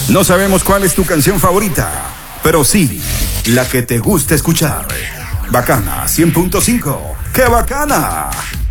No sabemos cuál es tu canción favorita, pero sí, la que te gusta escuchar. Bacana 100.5. ¡Qué bacana!